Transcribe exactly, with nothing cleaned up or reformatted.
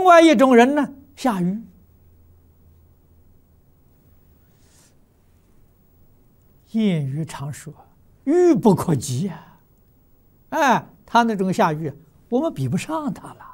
另外一种人呢，下愚。谚语常说：“愚不可及呀。”哎，他那种下愚，我们比不上他了。